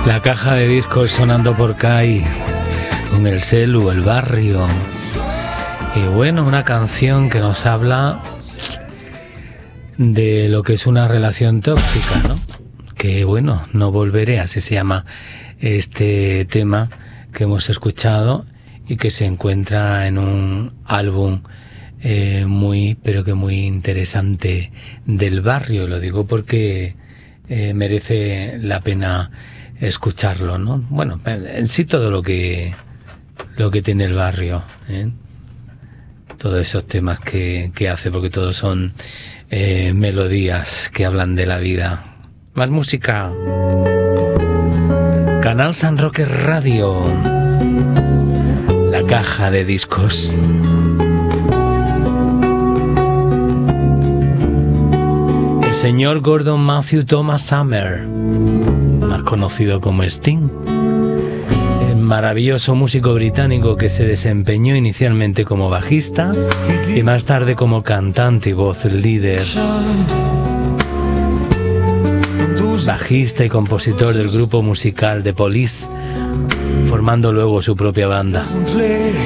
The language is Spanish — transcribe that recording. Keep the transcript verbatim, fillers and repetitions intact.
La caja de discos sonando por Kai, con el celu, el barrio. Y bueno, una canción que nos habla de lo que es una relación tóxica, ¿no? Que bueno, no volveré, así se llama este tema que hemos escuchado y que se encuentra en un álbum eh, muy, pero que muy interesante del barrio. Lo digo porque eh, merece la pena escucharlo, ¿no? Bueno, en sí todo lo que lo que tiene el barrio, ¿eh? Todos esos temas que, que hace, porque todos son eh, melodías que hablan de la vida. Más música. Canal San Roque Radio. La caja de discos. El señor Gordon Matthew Thomas Summer, más conocido como Sting, el maravilloso músico británico que se desempeñó inicialmente como bajista y más tarde como cantante y voz líder, bajista y compositor del grupo musical The Police, formando luego su propia banda.